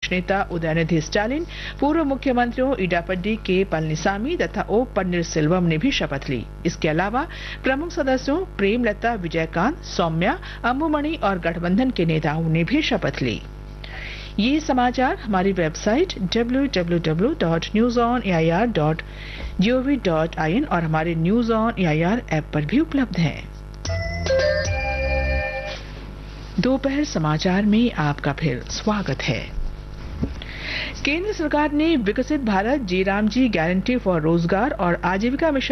विपक्ष नेता उदयनिधि स्टालिन, पूर्व मुख्यमंत्रियों इडापड्डी के पलनीसामी तथा ओ पन्नीरसेल्वम ने भी शपथ ली। इसके अलावा प्रमुख सदस्यों प्रेमलता, विजयकांत, सौम्या, अम्बुमणि और गठबंधन के नेताओं ने भी शपथ ली। ये समाचार हमारी वेबसाइट www.newsonair.gov.in और हमारे न्यूज ऑन एआईआर ऐप पर भी उपलब्ध हैं। दोपहर समाचार में आपका फिर स्वागत है। केंद्र सरकार ने विकसित भारत जी रामजी गारंटी फॉर रोजगार और आजीविका मिशन